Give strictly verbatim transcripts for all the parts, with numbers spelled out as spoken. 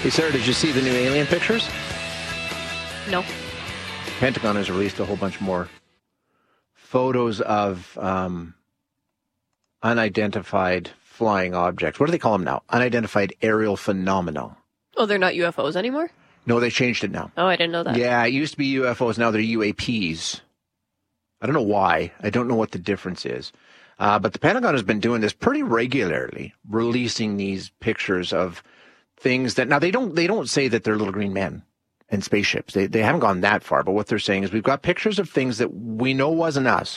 Hey, Sarah, did you see the new alien pictures? No. Pentagon has released a whole bunch more photos of um, unidentified flying objects. What do they call them now? Unidentified aerial phenomena. Oh, they're not U F Os anymore? No, they changed it now. Oh, I didn't know that. Yeah, it used to be U F Os. Now they're U A Ps. I don't know why. I don't know what the difference is. Uh, but the Pentagon has been doing this pretty regularly, releasing these pictures of things that now they don't they don't say that they're little green men and spaceships. They they haven't gone that far. But what they're saying is we've got pictures of things that we know wasn't us.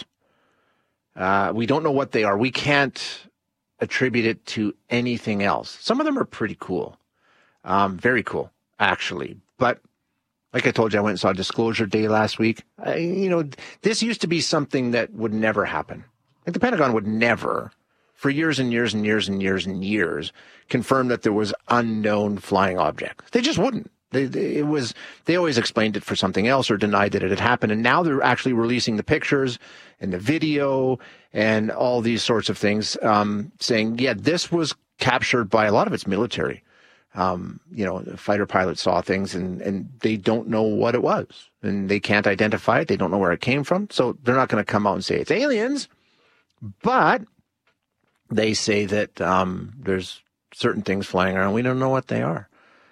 Uh, we don't know what they are. We can't attribute it to anything else. Some of them are pretty cool, um, very cool actually. But like I told you, I went and saw Disclosure Day last week. I, you know, this used to be something that would never happen. Like the Pentagon would never, for years and years and years and years and years, confirm that there was unknown flying objects. They just wouldn't. They, they, it was. They always explained it for something else or denied that it had happened. And now they're actually releasing the pictures and the video and all these sorts of things, um, saying, yeah, this was captured by a lot of its military. Um, you know, the fighter pilots saw things and, and they don't know what it was. And they can't identify it. They don't know where it came from. So they're not going to come out and say it's aliens. But they say that um, there's certain things flying around. We don't know what they are.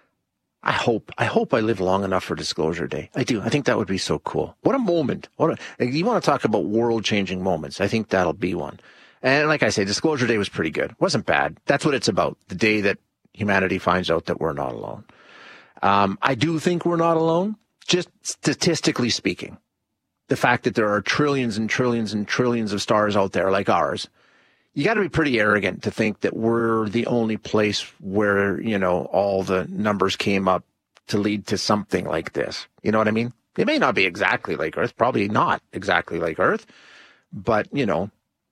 I hope, I hope I live long enough for Disclosure Day. I do. I think that would be so cool. What a moment. What a, you want to talk about world-changing moments. I think that'll be one. And like I say, Disclosure Day was pretty good. It wasn't bad. That's what it's about. The day that humanity finds out that we're not alone. Um, I do think we're not alone, just statistically speaking. The fact that there are trillions and trillions and trillions of stars out there like ours, you got to be pretty arrogant to think that we're the only place where, you know, all the numbers came up to lead to something like this. You know what I mean? It may not be exactly like Earth, probably not exactly like Earth, but, you know,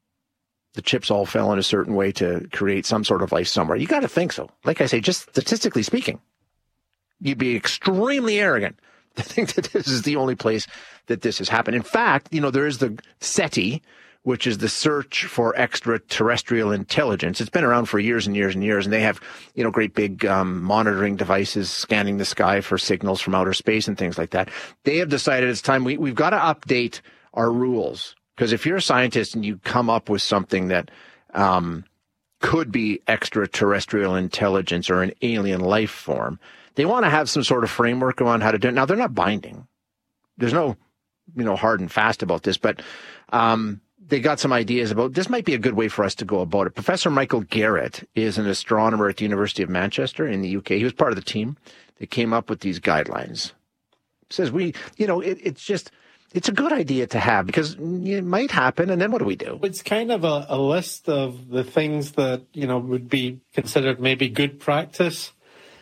the chips all fell in a certain way to create some sort of life somewhere. You got to think so. Like I say, just statistically speaking, you'd be extremely arrogant to think that this is the only place that this has happened. In fact, you know, there is the SETI, which is the Search for Extraterrestrial Intelligence. It's been around for years and years and years, and they have, you know, great big um, monitoring devices scanning the sky for signals from outer space and things like that. They have decided it's time. We, we've got to update our rules, because if you're a scientist and you come up with something that um, could be extraterrestrial intelligence or an alien life form, they want to have some sort of framework around how to do it. Now, they're not binding. There's no, you know, hard and fast about this, but um, they got some ideas about this might be a good way for us to go about it. Professor Michael Garrett is an astronomer at the University of Manchester in the U K. He was part of the team that came up with these guidelines. Says we, you know, it, it's just, it's a good idea to have because it might happen. And then what do we do? It's kind of a, a list of the things that, you know, would be considered maybe good practice.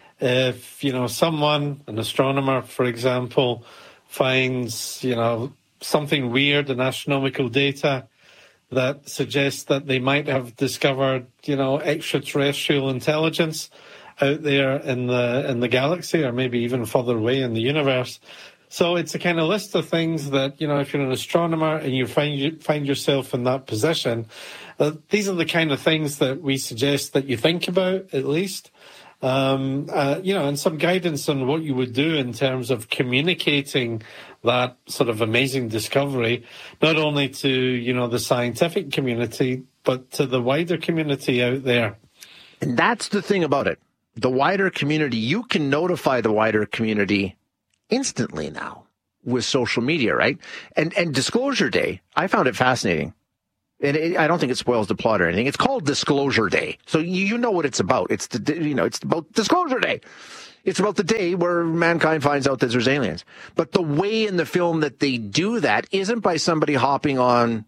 If, you know, someone, an astronomer, for example, finds, you know, something weird in astronomical data that suggests that they might have discovered, you know, extraterrestrial intelligence out there in the in the galaxy or maybe even further away in the universe. So it's a kind of list of things that, you know, if you're an astronomer and you find you find yourself in that position, uh, these are the kind of things that we suggest that you think about at least. Um, uh, you know, and some guidance on what you would do in terms of communicating that sort of amazing discovery, not only to, you know, the scientific community, but to the wider community out there. And that's the thing about it. The wider community, you can notify the wider community instantly now with social media, right? And, and Disclosure Day, I found it fascinating. And it, I don't think it spoils the plot or anything. It's called Disclosure Day. So you, you know what it's about. It's the, you know, it's about Disclosure Day. It's about the day where mankind finds out that there's aliens. But the way in the film that they do that isn't by somebody hopping on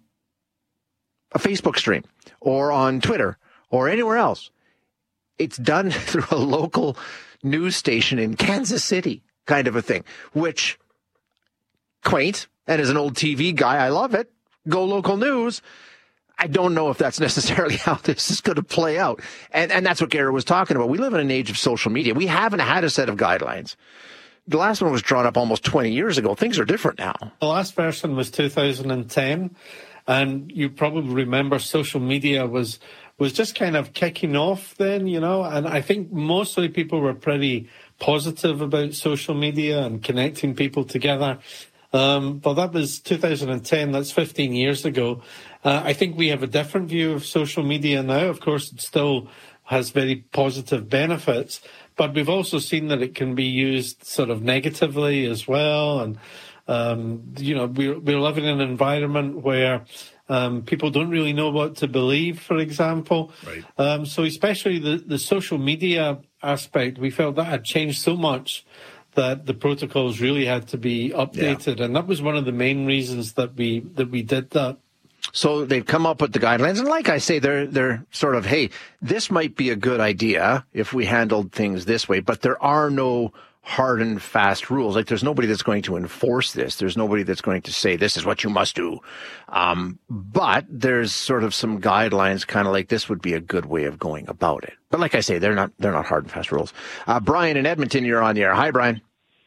a Facebook stream or on Twitter or anywhere else. It's done through a local news station in Kansas City kind of a thing, which quaint. And as an old T V guy, I love it. Go local news. I don't know if that's necessarily how this is going to play out. And and that's what Garrett was talking about. We live in an age of social media. We haven't had a set of guidelines. The last one was drawn up almost twenty years ago. Things are different now. The last version was two thousand ten. And you probably remember social media was was just kind of kicking off then, you know, and I think mostly people were pretty positive about social media and connecting people together. Um, but that was two thousand ten, that's fifteen years ago. Uh, I think we have a different view of social media now. Of course, it still has very positive benefits, but we've also seen that it can be used sort of negatively as well. And, um, you know, we're, we're living in an environment where um, people don't really know what to believe, for example. Right. Um, so especially the, the social media aspect, we felt that had changed so much that the protocols really had to be updated. Yeah. And that was one of the main reasons that we that we did that. So they've come up with the guidelines, and like I say, they're they're sort of, hey, this might be a good idea if we handled things this way, but there are no hard and fast rules. Like, there's nobody that's going to enforce this. There's nobody that's going to say this is what you must do. Um, but there's sort of some guidelines, kind of like this would be a good way of going about it. But like I say, they're not they're not hard and fast rules. Uh, Brian in Edmonton, you're on the air. Hi, Brian.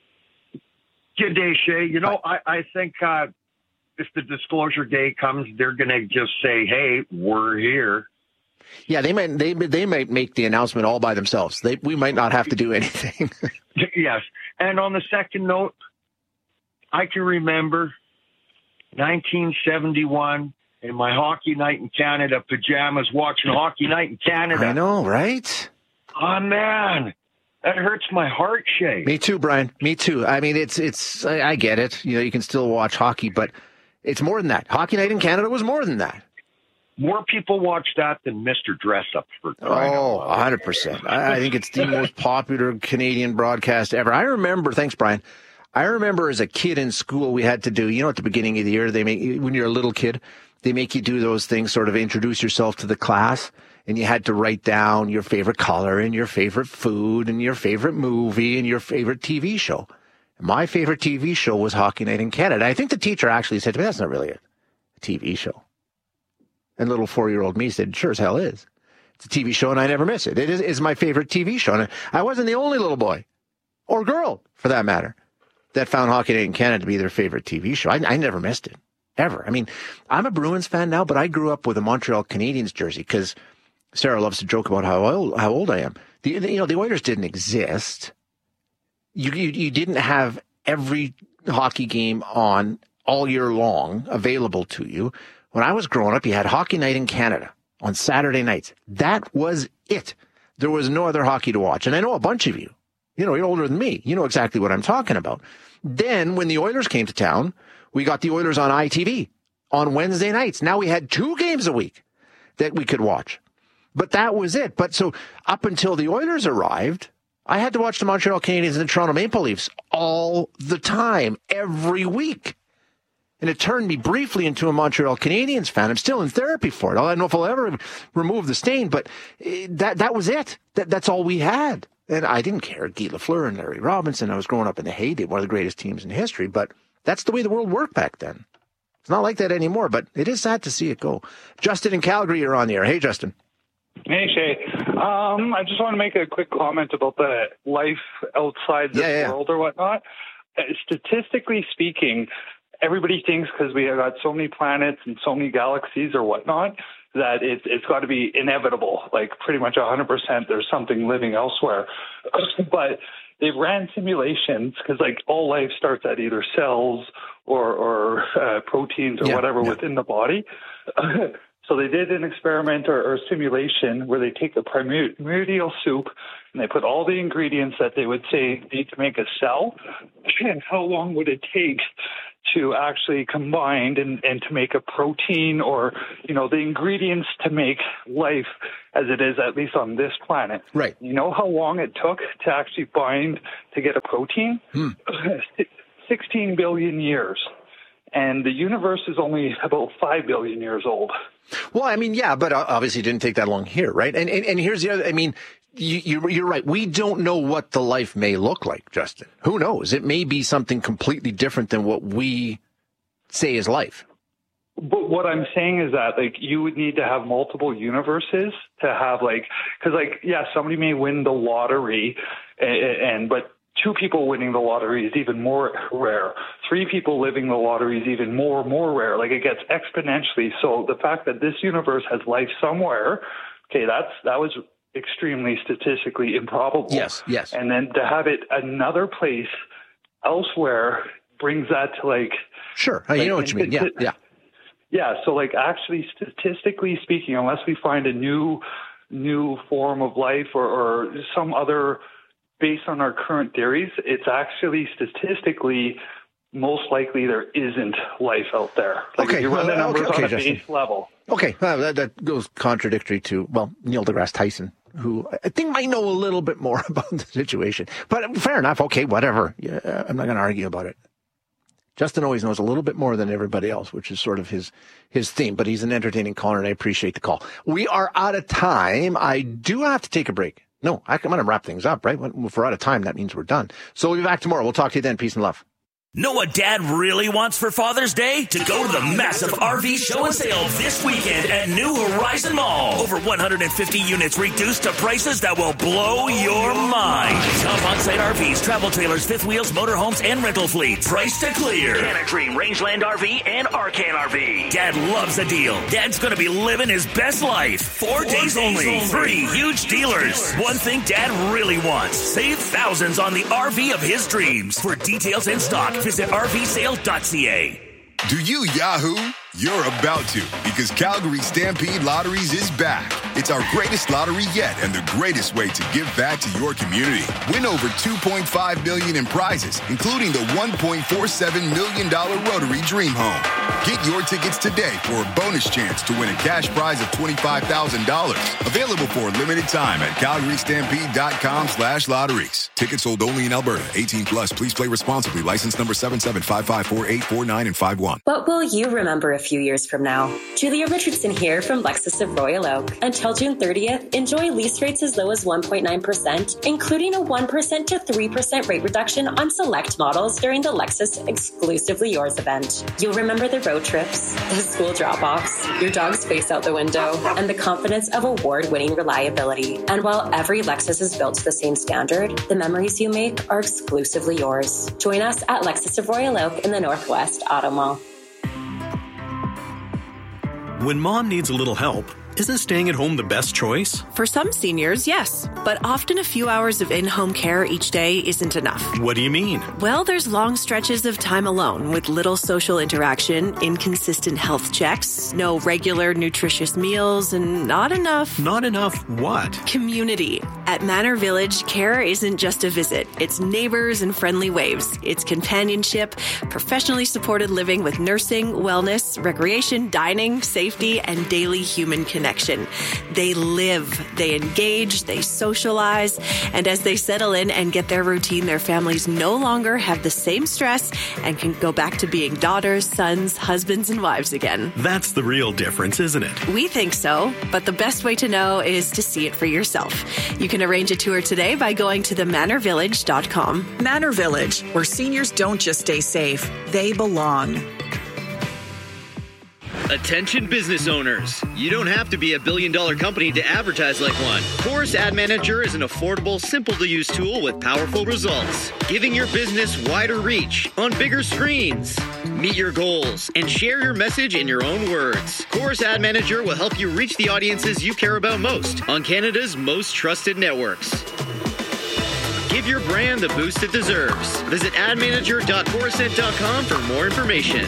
Good day, Shay. You know, I, I think uh, if the disclosure day comes, they're going to just say, hey, we're here. Yeah, they might they they might make the announcement all by themselves. They we might not have to do anything. Yes. And on the second note, I can remember nineteen seventy-one in my Hockey Night in Canada pajamas watching Hockey Night in Canada. I know, right? Oh, man. That hurts my heart, Shay. Me too, Brian. Me too. I mean, it's, it's, I, I get it. You know, you can still watch hockey, but it's more than that. Hockey Night in Canada was more than that. More people watch that than Mister Dress-Up. For oh, one hundred percent. I, I think it's the most popular Canadian broadcast ever. I remember, thanks, Brian. I remember as a kid in school, we had to do, you know, at the beginning of the year, they make, when you're a little kid, they make you do those things, sort of introduce yourself to the class. And you had to write down your favorite color and your favorite food and your favorite movie and your favorite T V show. My favorite T V show was Hockey Night in Canada. I think the teacher actually said to me, that's not really a T V show. And little four-year-old me said, sure as hell is. It's a T V show and I never miss it. It is, is my favorite T V show. And I wasn't the only little boy, or girl for that matter, that found Hockey Night in Canada to be their favorite T V show. I, I never missed it, ever. I mean, I'm a Bruins fan now, but I grew up with a Montreal Canadiens jersey because Sarah loves to joke about how old, how old I am. The, you know, the Oilers didn't exist. You, you you didn't have every hockey game on all year long available to you. When I was growing up, you had Hockey Night in Canada on Saturday nights. That was it. There was no other hockey to watch. And I know a bunch of you, you know, you're older than me. You know exactly what I'm talking about. Then when the Oilers came to town, we got the Oilers on I T V on Wednesday nights. Now we had two games a week that we could watch. But that was it. But so up until the Oilers arrived, I had to watch the Montreal Canadiens and the Toronto Maple Leafs all the time, every week. And it turned me briefly into a Montreal Canadiens fan. I'm still in therapy for it. I don't know if I'll ever remove the stain, but that that was it. That, that's all we had. And I didn't care. Guy Lafleur and Larry Robinson. I was growing up in the heyday, one of the greatest teams in history. But that's the way the world worked back then. It's not like that anymore, but it is sad to see it go. Justin in Calgary, you're on the air. Hey, Justin. Hey, Shay. Um, I just want to make a quick comment about the life outside this yeah, yeah. world or whatnot. Uh, statistically speaking, everybody thinks because we have got so many planets and so many galaxies or whatnot that it's it's got to be inevitable. Like pretty much one hundred percent there's something living elsewhere. But they've ran simulations because like all life starts at either cells or, or uh, proteins or yeah, whatever yeah. within the body. So they did an experiment or, or simulation where they take a primordial soup and they put all the ingredients that they would say need to make a cell. And how long would it take to actually combine and, and to make a protein or, you know, the ingredients to make life as it is, at least on this planet. Right. You know how long it took to actually bind to get a protein? Hmm. sixteen billion years. And the universe is only about five billion years old. Well, I mean, yeah, but obviously it didn't take that long here, right? And and, and here's the other, I mean, you, you, you're right. We don't know what the life may look like, Justin. Who knows? It may be something completely different than what we say is life. But what I'm saying is that, like, you would need to have multiple universes to have, like, because, like, yeah, somebody may win the lottery, and, and but two people winning the lottery is even more rare. Three people living the lottery is even more, more rare. Like, it gets exponentially. So the fact that this universe has life somewhere okay, that's that was extremely statistically improbable. Yes, yes. And then to have it another place elsewhere brings that to like... Sure, like, you know what you mean, yeah, yeah. Yeah, so like actually statistically speaking, unless we find a new new form of life or, or some other, based on our current theories, it's actually statistically most likely there isn't life out there. Like okay, if you run the numbers okay, okay, on a Justin. base level. Okay, uh, that, that goes contradictory to, well, Neil deGrasse Tyson, who I think might know a little bit more about the situation. But fair enough, okay, whatever. Yeah, I'm not going to argue about it. Justin always knows a little bit more than everybody else, which is sort of his his theme, but he's an entertaining caller, and I appreciate the call. We are out of time. I do have to take a break. No, I'm going to wrap things up, right? If we're out of time, that means we're done. So we'll be back tomorrow. We'll talk to you then. Peace and love. Know what Dad really wants for Father's Day? To go to the massive R V show and sale this weekend at New Horizon Mall. Over one hundred fifty units reduced to prices that will blow your mind. Top on-site R Vs, travel trailers, fifth wheels, motorhomes, and rental fleets. Price to clear. Canna Dream, Rangeland R V, and Arcan R V. Dad loves a deal. Dad's going to be living his best life. Four, Four days, days only. only. Three huge dealers. One thing Dad really wants. Save thousands on the R V of his dreams. For details and stock, visit R V sale dot C A. Do you Yahoo? You're about to, because Calgary Stampede Lotteries is back. It's our greatest lottery yet and the greatest way to give back to your community. Win over two point five million dollars in prizes, including the one point four seven million dollars Rotary Dream Home. Get your tickets today for a bonus chance to win a cash prize of twenty-five thousand dollars. Available for a limited time at calgary stampede dot com slash lotteries. Tickets sold only in Alberta. eighteen plus. Please play responsibly. License number seven seven five five four eight four nine and five one. What will you remember a few years from now? Julia Richardson here from Lexus of Royal Oak. Until June thirtieth, enjoy lease rates as low as one point nine percent, including a one percent to three percent rate reduction on select models during the Lexus Exclusively Yours event. You'll remember the road trips, the school drop-offs, your dog's face out the window, and the confidence of award-winning reliability. And while every Lexus is built to the same standard, the memories you make are exclusively yours. Join us at Lexus of Royal Oak in the Northwest Auto Mall. When mom needs a little help, isn't staying at home the best choice? For some seniors, yes. But often a few hours of in-home care each day isn't enough. What do you mean? Well, there's long stretches of time alone with little social interaction, inconsistent health checks, no regular nutritious meals, and not enough... Not enough what? Community. At Manor Village, care isn't just a visit. It's neighbors and friendly waves. It's companionship, professionally supported living with nursing, wellness, recreation, dining, safety, and daily human connection. Connection. They live, they engage, they socialize, and as they settle in and get their routine, their families no longer have the same stress and can go back to being daughters, sons, husbands, and wives again. That's the real difference, isn't it? We think so, but the best way to know is to see it for yourself. You can arrange a tour today by going to the manor village dot com. Manor Village, where seniors don't just stay safe, they belong. Attention business owners. You don't have to be a billion dollar company to advertise like one. Chorus Ad Manager is an affordable, simple to use tool with powerful results, giving your business wider reach on bigger screens. Meet your goals and share your message in your own words. Chorus Ad Manager will help you reach the audiences you care about most on Canada's most trusted networks. Give your brand the boost it deserves. Visit ad manager dot corusent dot com for more information.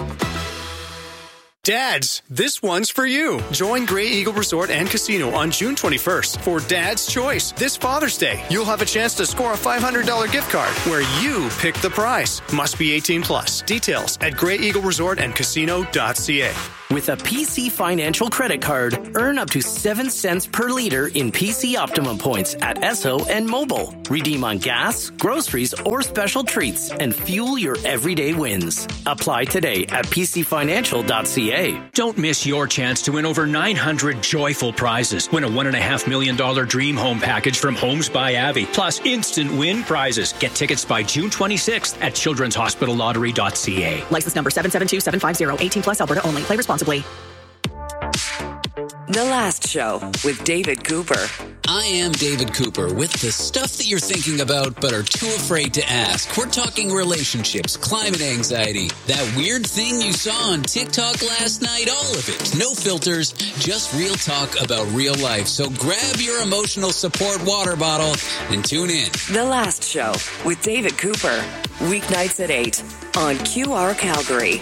Dads, this one's for you. Join Grey Eagle Resort and Casino on June twenty-first for Dad's Choice. This Father's Day, you'll have a chance to score a five hundred dollars gift card where you pick the prize. Must be eighteen plus. Details at grey eagle resort and casino dot c a. With a P C Financial credit card, earn up to seven cents per liter in P C Optimum points at Esso and Mobile. Redeem on gas, groceries, or special treats and fuel your everyday wins. Apply today at p c financial dot c a. Don't miss your chance to win over nine hundred joyful prizes. Win a one point five million dollars dream home package from Homes by Avi, plus instant win prizes. Get tickets by June twenty-sixth at children's hospital lottery dot c a. License number seven seven two seven five zero. eighteen plus, Alberta only. Play responsibly. The Last Show with David Cooper. I am David Cooper with the stuff that you're thinking about but are too afraid to ask. We're talking relationships, climate anxiety, that weird thing you saw on TikTok last night, all of it. No filters, just real talk about real life. So grab your emotional support water bottle and tune in. The Last Show with David Cooper. Weeknights at eight on Q R Calgary.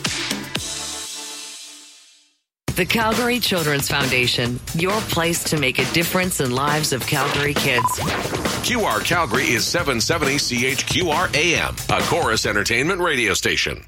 The Calgary Children's Foundation, your place to make a difference in lives of Calgary kids. Q R Calgary is seven seventy C H Q R A M, a Chorus Entertainment radio station.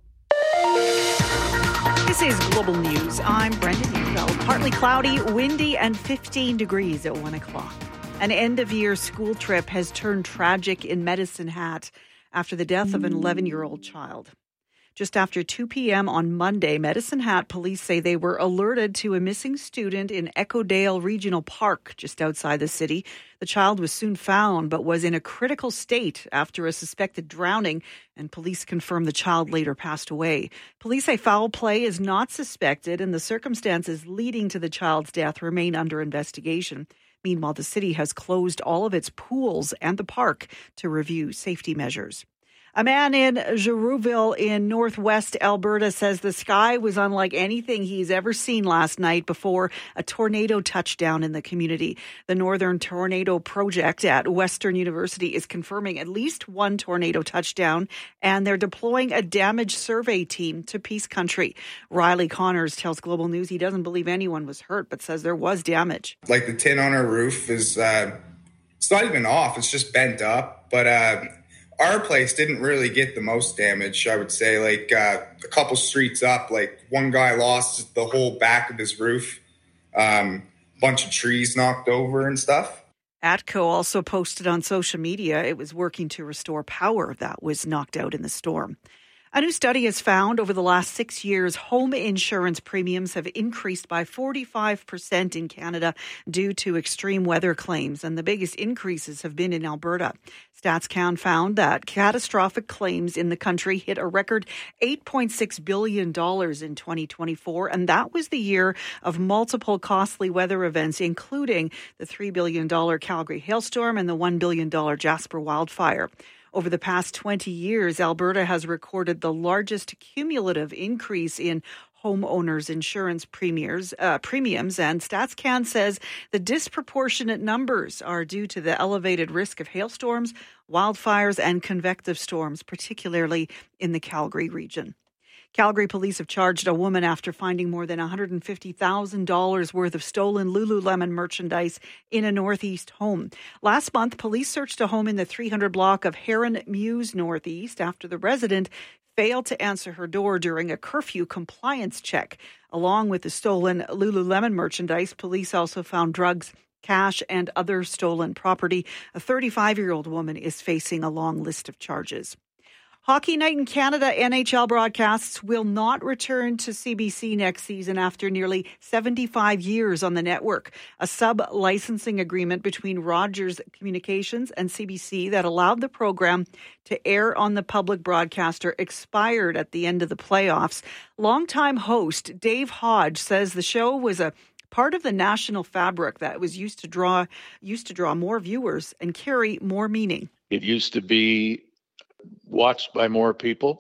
This is Global News. I'm Brenda Neufeld. Partly cloudy, windy, and fifteen degrees at one o'clock. An end-of-year school trip has turned tragic in Medicine Hat after the death of an eleven-year-old child. Just after two p.m. on Monday, Medicine Hat police say they were alerted to a missing student in Echodale Regional Park, just outside the city. The child was soon found, but was in a critical state after a suspected drowning, and police confirmed the child later passed away. Police say foul play is not suspected, and the circumstances leading to the child's death remain under investigation. Meanwhile, the city has closed all of its pools and the park to review safety measures. A man in Girouville in northwest Alberta says the sky was unlike anything he's ever seen last night before a tornado touched down in the community. The Northern Tornado Project at Western University is confirming at least one tornado touchdown, and they're deploying a damage survey team to Peace Country. Riley Connors tells Global News he doesn't believe anyone was hurt, but says there was damage. Like the tin on our roof is, uh, it's not even off, it's just bent up, but... Uh, Our place didn't really get the most damage, I would say. Like uh, a couple streets up, like one guy lost the whole back of his roof, um, bunch of trees knocked over and stuff. ATCO also posted on social media it was working to restore power that was knocked out in the storm. A new study has found over the last six years, home insurance premiums have increased by forty-five percent in Canada due to extreme weather claims, and the biggest increases have been in Alberta. StatsCan found that catastrophic claims in the country hit a record eight point six billion dollars in twenty twenty-four, and that was the year of multiple costly weather events, including the three billion dollars Calgary hailstorm and the one billion dollars Jasper wildfire. Over the past twenty years, Alberta has recorded the largest cumulative increase in homeowners insurance premiums, uh, premiums, and StatsCan says the disproportionate numbers are due to the elevated risk of hailstorms, wildfires, and convective storms, particularly in the Calgary region. Calgary police have charged a woman after finding more than one hundred fifty thousand dollars worth of stolen Lululemon merchandise in a northeast home. Last month, police searched a home in the three hundred block of Heron Mews Northeast after the resident failed to answer her door during a curfew compliance check. Along with the stolen Lululemon merchandise, police also found drugs, cash, and other stolen property. A thirty-five-year-old woman is facing a long list of charges. Hockey Night in Canada N H L broadcasts will not return to C B C next season after nearly seventy-five years on the network. A sub-licensing agreement between Rogers Communications and C B C that allowed the program to air on the public broadcaster expired at the end of the playoffs. Longtime host Dave Hodge says the show was a part of the national fabric that was used to draw used to draw more viewers and carry more meaning. It used to be watched by more people,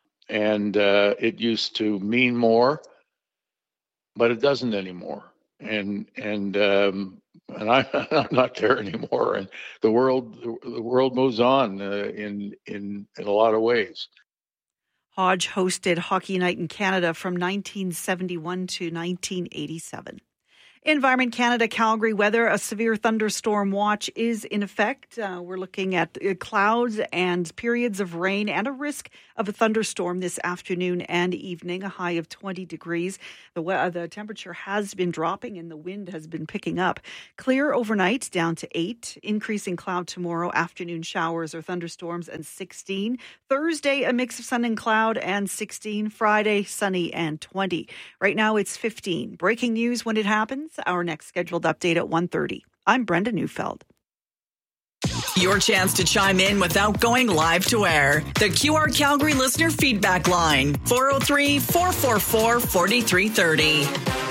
and uh, it used to mean more, but it doesn't anymore. And and um, and I, I'm not there anymore. And the world the world moves on uh, in in in a lot of ways. Hodge hosted Hockey Night in Canada from nineteen seventy-one to nineteen eighty-seven. Environment Canada Calgary weather, a severe thunderstorm watch is in effect. Uh, we're looking at uh, clouds and periods of rain and a risk of a thunderstorm this afternoon and evening, a high of twenty degrees. The, uh, the temperature has been dropping and the wind has been picking up. Clear overnight down to eight. Increasing cloud tomorrow, afternoon showers or thunderstorms and sixteen. Thursday, a mix of sun and cloud and sixteen. Friday, sunny and twenty. Right now it's fifteen. Breaking news when it happens. Our next scheduled update at one thirty. I'm Brenda Neufeld. Your chance to chime in without going live to air. The Q R Calgary listener feedback line, four oh three, four four four, four three three oh.